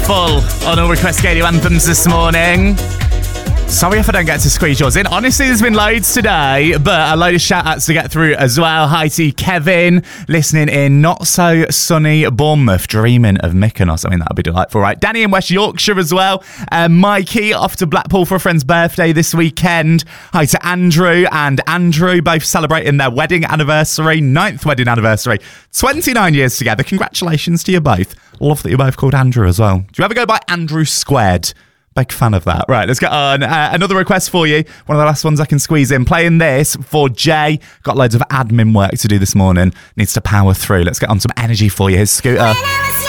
full on All Request Radio Anthems this morning. Sorry if I don't get to squeeze yours in. Honestly, there's been loads today, but a load of shout-outs to get through as well. Hi to Kevin, listening in not-so-sunny Bournemouth, dreaming of Mykonos. I mean, that would be delightful, right? Danny in West Yorkshire as well. Mikey off to Blackpool for a friend's birthday this weekend. Hi to Andrew and Andrew, both celebrating their wedding anniversary, 9th wedding anniversary. 29 years together. Congratulations to you both. Love that you're both called Andrew as well. Do you ever go by Andrew Squared? Big fan of that. Right, let's get on. Another request for you. One of the last ones I can squeeze in. Playing this for Jay. Got loads of admin work to do this morning. Needs to power through. Let's get on some energy for you. Here's Scooter.